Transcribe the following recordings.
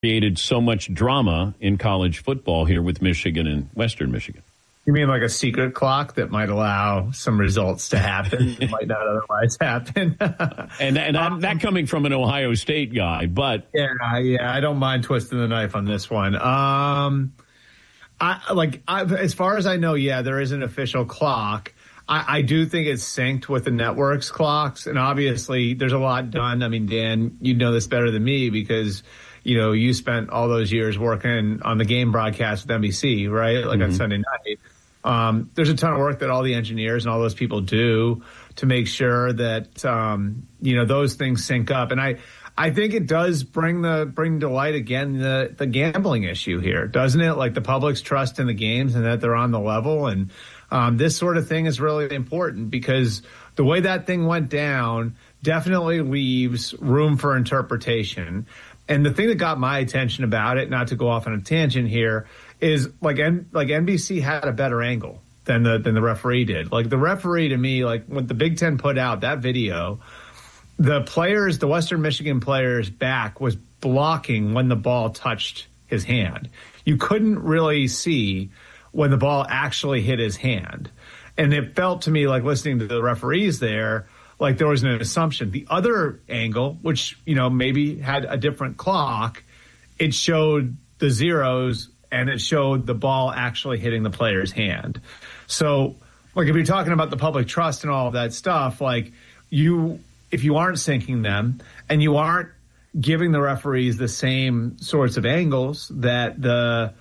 created so much drama in college football here with Michigan and Western Michigan. You mean like a secret clock that might allow some results to happen that might not otherwise happen? and that coming from an Ohio State guy, but yeah, I don't mind twisting the knife on this one. As far as I know, there is an official clock. I do think it's synced with the network's clocks, and obviously there's a lot done. I mean, Dan, you know this better than me because you spent all those years working on the game broadcast with NBC, right? Like on Sunday night. There's a ton of work that all the engineers and all those people do to make sure that, those things sync up. And I think it does bring to light again the gambling issue here, doesn't it? Like the public's trust in the games and that they're on the level. And this sort of thing is really important because the way that thing went down definitely leaves room for interpretation. And the thing that got my attention about it, not to go off on a tangent here, is like NBC had a better angle than the referee did. Like the referee, to me, like when the Big Ten put out that video, the Western Michigan player's back was blocking when the ball touched his hand. You couldn't really see when the ball actually hit his hand. And it felt to me like listening to the referees there, like there was an assumption. The other angle, which, maybe had a different clock, it showed the zeros and it showed the ball actually hitting the player's hand. So, like, if you're talking about the public trust and all of that stuff, like if you aren't syncing them and you aren't giving the referees the same sorts of angles that the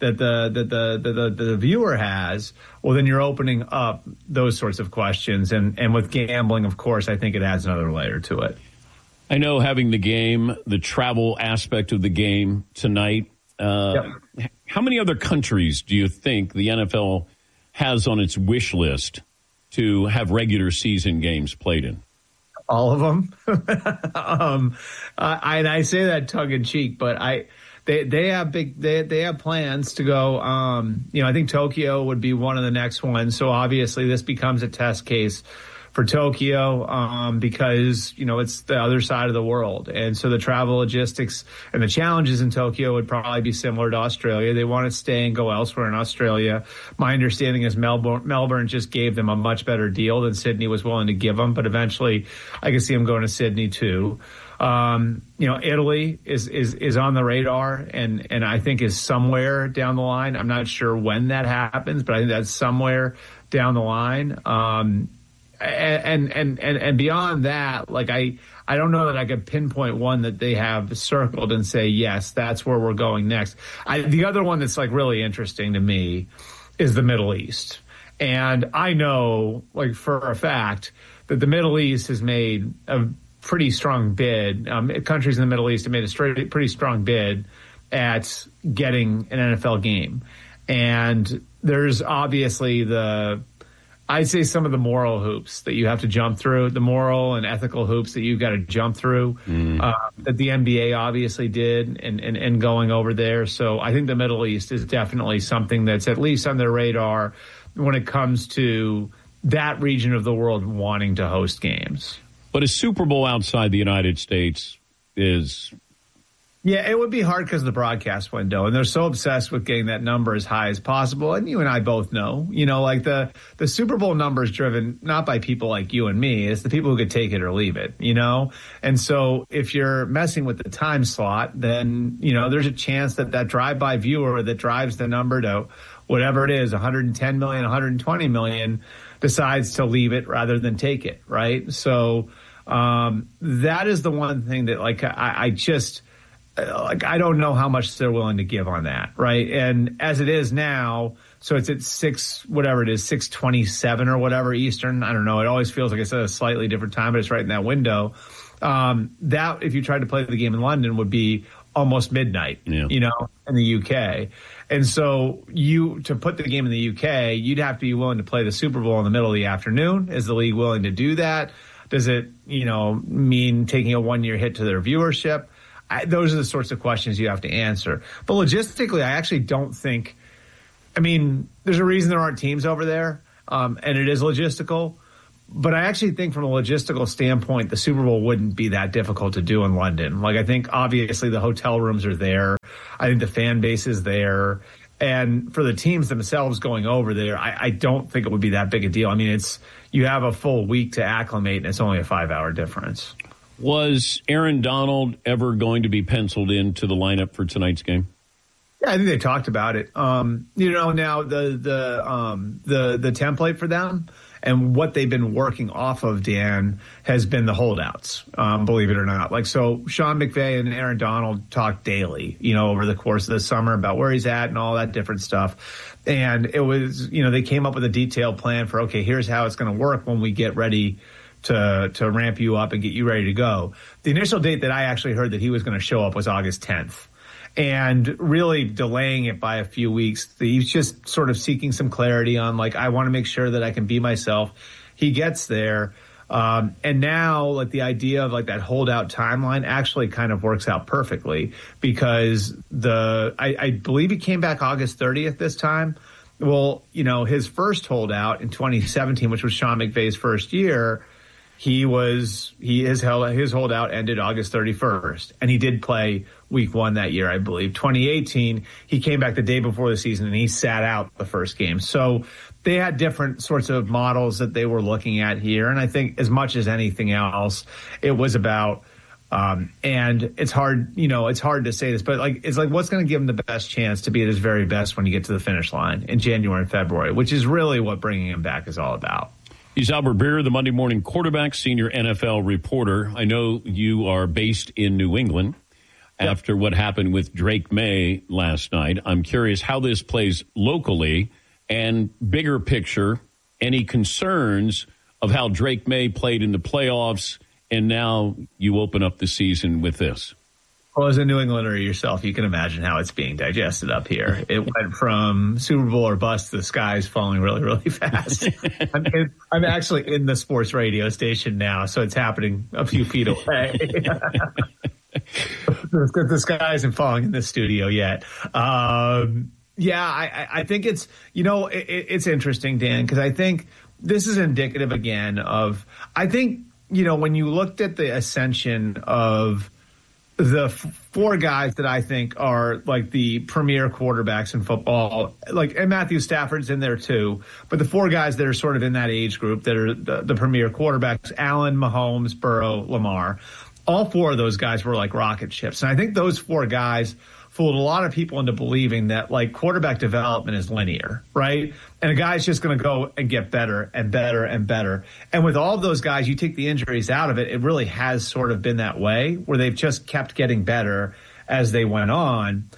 viewer has, well, then you're opening up those sorts of questions. And with gambling, of course, I think it adds another layer to it. I know having the travel aspect of the game tonight. How many other countries do you think the NFL has on its wish list to have regular season games played in? All of them. I say that tongue in cheek, but They have plans to go. I think Tokyo would be one of the next ones. So obviously this becomes a test case for Tokyo because it's the other side of the world, and so the travel logistics and the challenges in Tokyo would probably be similar to Australia. They want to stay and go elsewhere in Australia. My understanding is Melbourne just gave them a much better deal than Sydney was willing to give them, but eventually I can see them going to Sydney too. Italy is on the radar and I think is somewhere down the line. I'm not sure when that happens, but I think that's somewhere down the line. And beyond that, like I don't know that I could pinpoint one that they have circled and say, yes, that's where we're going next. The other one that's like really interesting to me is the Middle East. And I know, like, for a fact that the Middle East has made a pretty strong bid. Countries in the Middle East have made a pretty strong bid at getting an NFL game. And there's obviously I'd say some of the moral hoops that you have to jump through, the moral and ethical hoops that you've got to jump through, that the NBA obviously did and going over there. So I think the Middle East is definitely something that's at least on their radar when it comes to that region of the world wanting to host games. But a Super Bowl outside the United States is... Yeah, it would be hard because of the broadcast window, and they're so obsessed with getting that number as high as possible. And you and I both know, like the Super Bowl number is driven not by people like you and me. It's the people who could take it or leave it, And so if you're messing with the time slot, then, there's a chance that drive-by viewer that drives the number to whatever it is, 110 million, 120 million, decides to leave it rather than take it, right? So that is the one thing that, like, I just... I don't know how much they're willing to give on that, right? And as it is now, so it's at 6:27 or whatever Eastern. I don't know. It always feels like it's at a slightly different time, but it's right in that window. That, if you tried to play the game in London, would be almost midnight, in the UK. And so to put the game in the UK, you'd have to be willing to play the Super Bowl in the middle of the afternoon. Is the league willing to do that? Does it, mean taking a 1-year hit to their viewership? Those are the sorts of questions you have to answer. But logistically, I actually don't think – there's a reason there aren't teams over there, and it is logistical. But I actually think from a logistical standpoint, the Super Bowl wouldn't be that difficult to do in London. Like, I think obviously the hotel rooms are there. I think the fan base is there. And for the teams themselves going over there, I don't think it would be that big a deal. I mean, you have a full week to acclimate, and it's only a 5-hour difference. Was Aaron Donald ever going to be penciled into the lineup for tonight's game? Yeah, I think they talked about it. Now the template for them and what they've been working off of, Dan, has been the holdouts, believe it or not. Like, so Sean McVay and Aaron Donald talk daily, over the course of the summer about where he's at and all that different stuff. And it was, they came up with a detailed plan for, okay, here's how it's going to work when we get ready to ramp you up and get you ready to go. The initial date that I actually heard that he was going to show up was August 10th. And really delaying it by a few weeks. He's just sort of seeking some clarity on, like, I want to make sure that I can be myself. He gets there. And now, like, the idea of, like, that holdout timeline actually kind of works out perfectly because I believe he came back August 30th this time. Well, his first holdout in 2017, which was Sean McVay's first year, his holdout ended August 31st, and he did play week 1 that year, I believe. 2018, he came back the day before the season, and he sat out the first game. So they had different sorts of models that they were looking at here, and I think as much as anything else, it was about and it's hard to say this, but it's like what's going to give him the best chance to be at his very best when you get to the finish line in January and February, which is really what bringing him back is all about. He's Albert Breer, the Monday Morning Quarterback, senior NFL reporter. I know you are based in New England after what happened with Drake May last night. I'm curious how this plays locally and bigger picture, any concerns of how Drake May played in the playoffs, and now you open up the season with this. Well, as a New Englander yourself, you can imagine how it's being digested up here. It went from Super Bowl or bust to the skies falling really, really fast. I'm actually in the sports radio station now, so it's happening a few feet away. The sky isn't falling in the studio yet. I think it's, it's interesting, Dan, because I think this is indicative again of, I think, when you looked at the ascension of the 4 guys that I think are like the premier quarterbacks in football, and Matthew Stafford's in there too, but the 4 guys that are sort of in that age group that are the premier quarterbacks, Allen, Mahomes, Burrow, Lamar, all 4 of those guys were like rocket ships. And I think those 4 guys fooled a lot of people into believing that like quarterback development is linear, right? And a guy's just going to go and get better and better and better. And with all of those guys, you take the injuries out of it, it really has sort of been that way where they've just kept getting better as they went on.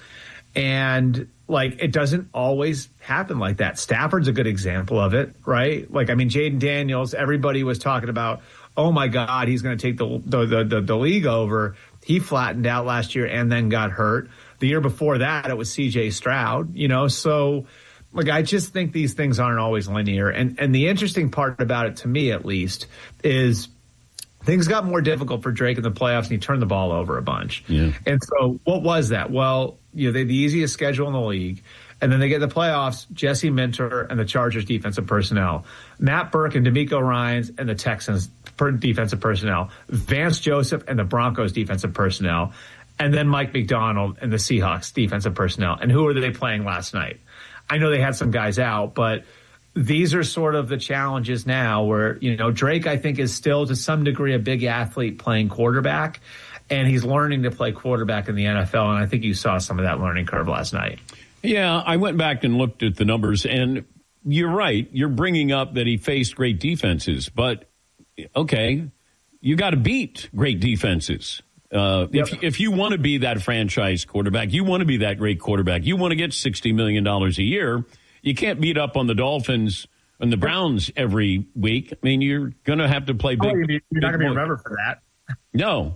And it doesn't always happen like that. Stafford's a good example of it, right? Jaden Daniels, everybody was talking about, oh my God, he's going to take the league over. He flattened out last year and then got hurt. The year before that, it was CJ Stroud, so I just think these things aren't always linear. And the interesting part about it, to me at least, is things got more difficult for Drake in the playoffs, and he turned the ball over a bunch. Yeah. And so what was that? Well, they had the easiest schedule in the league. And then they get the playoffs, Jesse Minter and the Chargers defensive personnel, Matt Burke and DeMeco Ryans and the Texans defensive personnel, Vance Joseph and the Broncos defensive personnel, and then Mike McDonald and the Seahawks defensive personnel. And who were they playing last night? I know they had some guys out, but these are sort of the challenges now where, Drake, I think, is still to some degree a big athlete playing quarterback, and he's learning to play quarterback in the NFL. And I think you saw some of that learning curve last night. Yeah, I went back and looked at the numbers, and you're right. You're bringing up that he faced great defenses, but okay, you got to beat great defenses. If you want to be that franchise quarterback, you want to be that great quarterback, you want to get $60 million a year, you can't beat up on the Dolphins and the Browns every week. I mean, you're going to have to play big. You're not going to be remembered for that. No.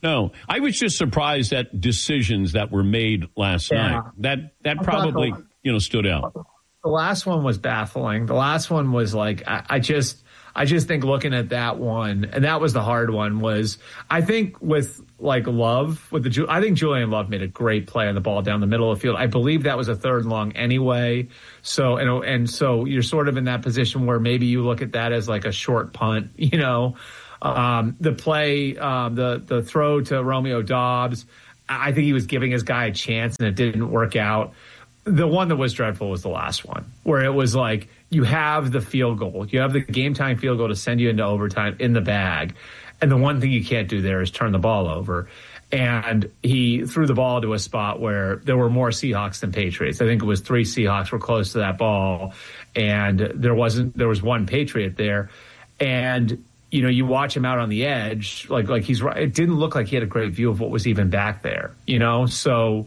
I was just surprised at decisions that were made last night. That probably, stood out. The last one was baffling. The last one was I I just think looking at that one, and that was the hard one, was I think with like Love, I think Julian Love made a great play on the ball down the middle of the field. I believe that was a third and long anyway. So, and so you're sort of in that position where maybe you look at that as like a short punt, the play, the throw to Romeo Doubs. I think he was giving his guy a chance and it didn't work out. The one that was dreadful was the last one, where it was like you have the field goal. You have the game-time field goal to send you into overtime in the bag. And the one thing you can't do there is turn the ball over. And he threw the ball to a spot where there were more Seahawks than Patriots. I think it was 3 Seahawks were close to that ball. And there was one Patriot there. And you watch him out on the edge, like he's right. It didn't look like he had a great view of what was even back there, So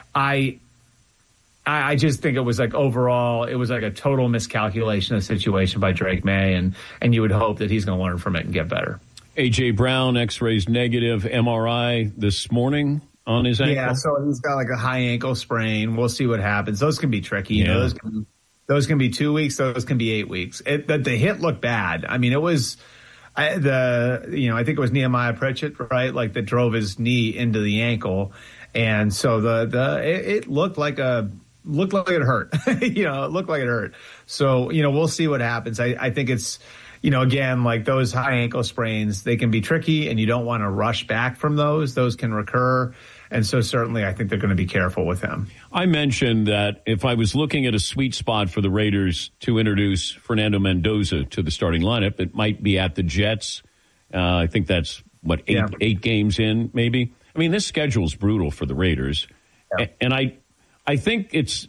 I just think it was like overall, it was like a total miscalculation of the situation by Drake May, and you would hope that he's going to learn from it and get better. A.J. Brown, X-rays negative, MRI this morning on his ankle. Yeah, so he's got like a high ankle sprain. We'll see what happens. Those can be tricky. Yeah. Those can be 2 weeks. Those can be 8 weeks. The hit looked bad. I mean, it was I think it was Nehemiah Pritchett, right? Like that drove his knee into the ankle, and so it looked like it hurt. It looked like it hurt. So we'll see what happens. I think it's. Again, like those high ankle sprains, they can be tricky and you don't want to rush back from those. Those can recur. And so certainly I think they're going to be careful with him. I mentioned that if I was looking at a sweet spot for the Raiders to introduce Fernando Mendoza to the starting lineup, it might be at the Jets. I think that's, eight games in, maybe. I mean, this schedule's brutal for the Raiders. Yeah. And I think it's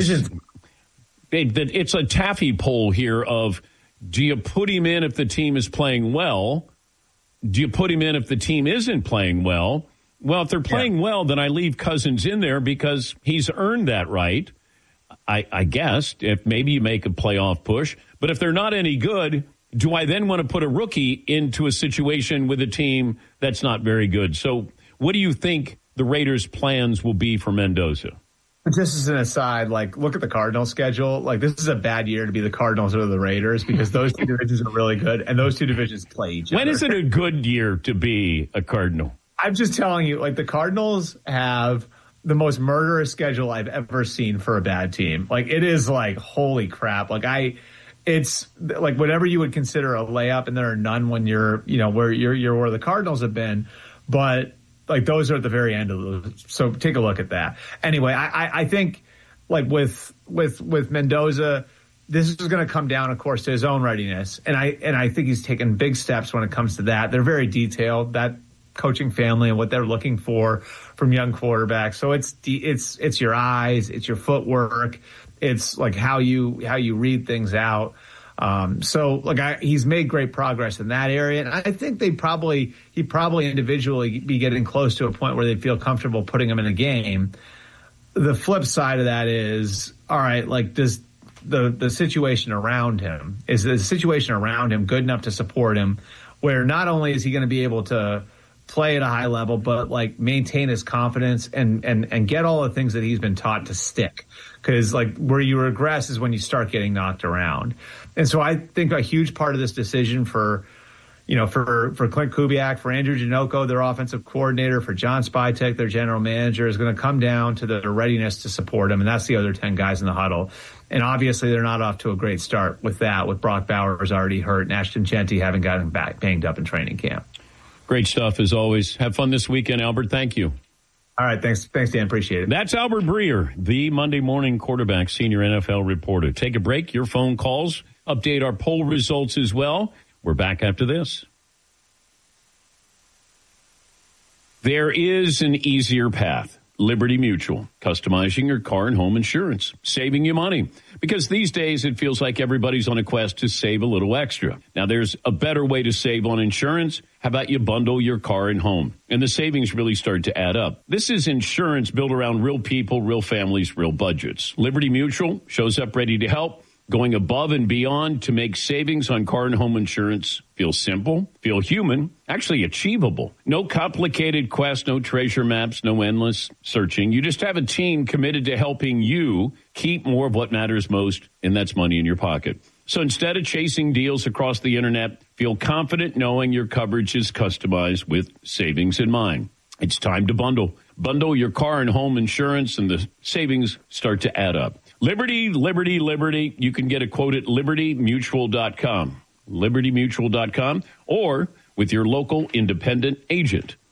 a taffy poll here of, do you put him in if the team is playing well? Do you put him in if the team isn't playing well? Well, if they're playing well, then I leave Cousins in there because he's earned that right, I guess, if maybe you make a playoff push. But if they're not any good, do I then want to put a rookie into a situation with a team that's not very good? So what do you think the Raiders' plans will be for Mendoza? Just as an aside, look at the Cardinals schedule. This is a bad year to be the Cardinals or the Raiders because those two divisions are really good, and those two divisions play each other. When is it a good year to be a Cardinal? I'm just telling you, the Cardinals have the most murderous schedule I've ever seen for a bad team. It is holy crap. It's whatever you would consider a layup, and there are none when you're where the Cardinals have been, but. Those are at the very end of those. So take a look at that. Anyway, I think with Mendoza, this is going to come down, of course, to his own readiness. And I think he's taken big steps when it comes to that. They're very detailed, that coaching family and what they're looking for from young quarterbacks. So it's your eyes, it's your footwork, it's how you read things out. He's made great progress in that area, and I think he'd probably individually be getting close to a point where they'd feel comfortable putting him in a game. The flip side of that is, all right, does the situation around him, is the situation around him good enough to support him, where not only is he going to be able to play at a high level, but maintain his confidence and get all the things that he's been taught to stick. Because where you regress is when you start getting knocked around. And so I think a huge part of this decision for Clint Kubiak, for Andrew Janocko, their offensive coordinator, for John Spytek, their general manager, is going to come down to their readiness to support him. And that's the other 10 guys in the huddle. And obviously they're not off to a great start with that, with Brock Bowers already hurt and Ashton Jeanty having gotten banged up in training camp. Great stuff as always. Have fun this weekend, Albert. Thank you. All right. Thanks, Dan. Appreciate it. That's Albert Breer, the Monday Morning Quarterback senior NFL reporter. Take a break. Your phone calls. Update our poll results as well. We're back after this. There is an easier path. Liberty Mutual, customizing your car and home insurance, saving you money. Because these days it feels like everybody's on a quest to save a little extra. Now there's a better way to save on insurance. How about you bundle your car and home? And the savings really start to add up. This is insurance built around real people, real families, real budgets. Liberty Mutual shows up ready to help, going above and beyond to make savings on car and home insurance feel simple, feel human, actually achievable. No complicated quest, no treasure maps, no endless searching. You just have a team committed to helping you keep more of what matters most, and that's money in your pocket. So instead of chasing deals across the internet, feel confident knowing your coverage is customized with savings in mind. It's time to bundle. Bundle your car and home insurance, and the savings start to add up. Liberty, Liberty, Liberty. You can get a quote at libertymutual.com. libertymutual.com, or with your local independent agent.